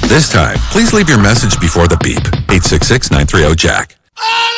This time, please leave your message before the beep. 866-930-JACK.